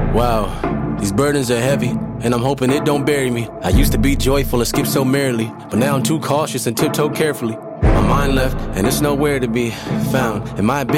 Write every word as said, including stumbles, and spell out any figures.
Wow, these burdens are heavy, and I'm hoping it don't bury me. I used to be joyful and skip so merrily, but now I'm too cautious and tiptoe carefully. My mind left, and it's nowhere to be found. Am I a big